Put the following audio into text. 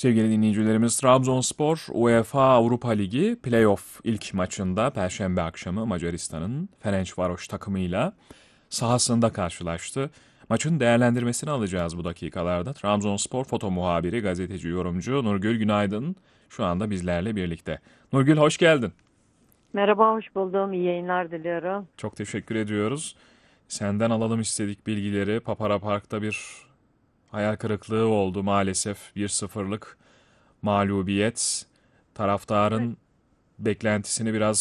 Sevgili dinleyicilerimiz, Trabzonspor UEFA Avrupa Ligi playoff ilk maçında Perşembe akşamı Macaristan'ın Ferencvaros takımıyla sahasında karşılaştı. Maçın değerlendirmesini alacağız bu dakikalarda. Trabzonspor foto muhabiri, gazeteci, yorumcu Nurgül Günaydın şu anda bizlerle birlikte. Nurgül, hoş geldin. Merhaba, hoş buldum. İyi yayınlar diliyorum. Çok teşekkür ediyoruz. Senden alalım istedik bilgileri. Papara Park'ta bir hayal kırıklığı oldu maalesef. 1-0'lık mağlubiyet. Evet. Taraftarın beklentisini biraz